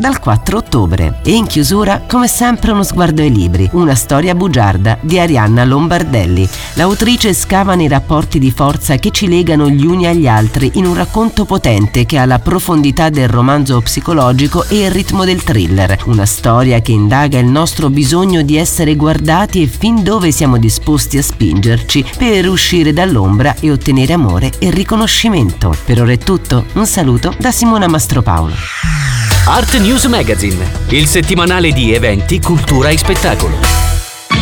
dal 4 ottobre. E in chiusura, come sempre, uno sguardo ai libri, una storia bugiarda di Arianna Lombardelli. L'autrice scava nei rapporti di forza che ci legano gli uni agli altri in un racconto potente che ha la profondità del romanzo psicologico e il ritmo del thriller. Una storia che indaga il nostro bisogno di essere guardati e fin dove siamo disposti a spingerci per uscire dall'ombra e ottenere amore e riconoscimento. Per ora è tutto, un saluto da Simona Mastropaolo. Art News Magazine, il settimanale di eventi, cultura e spettacolo.